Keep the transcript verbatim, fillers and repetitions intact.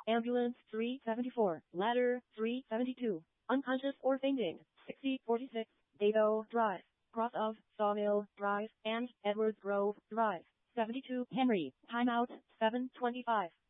Ambulance three seventy-four, ladder three seventy-two, unconscious or fainting, sixty forty-six, Dado Drive, cross of Sawmill Drive and Edwards Grove Drive, seventy-two Henry, timeout seven twenty-five.